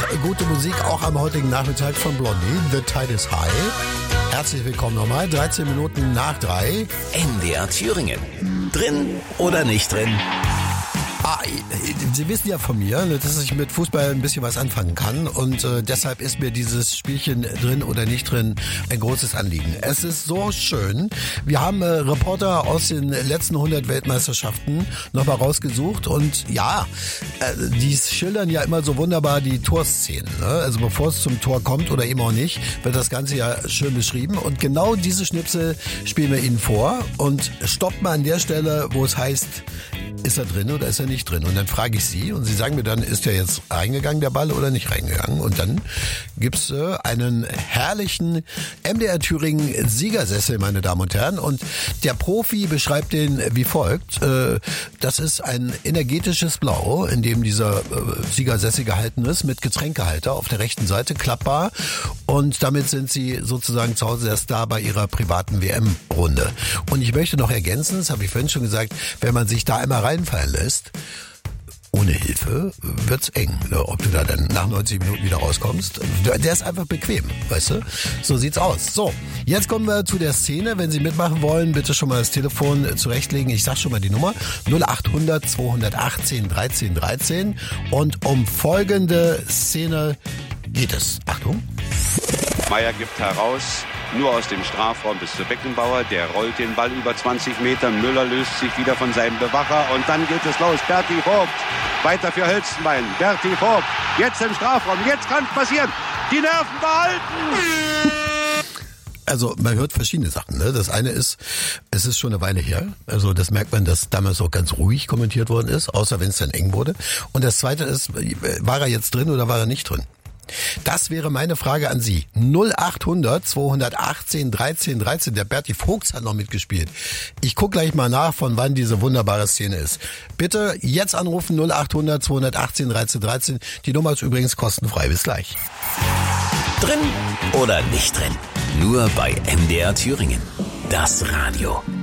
gute Musik auch am heutigen Nachmittag von Blondie. The Tide is High. Herzlich willkommen nochmal. 13 Minuten nach 3. NDR Thüringen. Drin oder nicht drin? Sie wissen ja von mir, dass ich mit Fußball ein bisschen was anfangen kann und deshalb ist mir dieses Spielchen drin oder nicht drin ein großes Anliegen. Es ist so schön. Wir haben Reporter aus den letzten 100 Weltmeisterschaften nochmal rausgesucht und ja, die schildern ja immer so wunderbar die Torszenen. Ne? Also bevor es zum Tor kommt oder eben auch nicht, wird das Ganze ja schön beschrieben und genau diese Schnipsel spielen wir Ihnen vor und stoppen wir an der Stelle, wo es heißt, ist er drin oder ist er nicht drin? Und dann frage ich Sie und Sie sagen mir dann, ist der jetzt reingegangen, der Ball, oder nicht reingegangen? Und dann gibt's einen herrlichen MDR Thüringen Siegersessel, meine Damen und Herren. Und der Profi beschreibt den wie folgt. Das ist ein energetisches Blau, in dem dieser Siegersessel gehalten ist, mit Getränkehalter auf der rechten Seite, klappbar. Und damit sind Sie sozusagen zu Hause der Star bei Ihrer privaten WM-Runde. Und ich möchte noch ergänzen, das habe ich vorhin schon gesagt, wenn man sich da einmal reinfallen lässt, ohne Hilfe wird's eng, ne? Ob du da dann nach 90 Minuten wieder rauskommst. Der ist einfach bequem, weißt du? So sieht's aus. So, jetzt kommen wir zu der Szene. Wenn Sie mitmachen wollen, bitte schon mal das Telefon zurechtlegen. Ich sag schon mal die Nummer. 0800 218 13 13. Und um folgende Szene geht es. Achtung. Meier gibt heraus, nur aus dem Strafraum bis zu Beckenbauer. Der rollt den Ball über 20 Meter. Müller löst sich wieder von seinem Bewacher. Und dann geht es los. Berti Vogt. Weiter für Hölzenbein. Berti Vogt. Jetzt im Strafraum. Jetzt kann es passieren. Die Nerven behalten. Also man hört verschiedene Sachen. Ne? Das eine ist, es ist schon eine Weile her. Also das merkt man, dass damals auch ganz ruhig kommentiert worden ist, außer wenn es dann eng wurde. Und das zweite ist, war er jetzt drin oder war er nicht drin? Das wäre meine Frage an Sie. 0800 218 13 13. Der Berti Vogts hat noch mitgespielt. Ich gucke gleich mal nach, von wann diese wunderbare Szene ist. Bitte jetzt anrufen 0800 218 13 13. Die Nummer ist übrigens kostenfrei. Bis gleich. Drin oder nicht drin? Nur bei NDR Thüringen. Das Radio.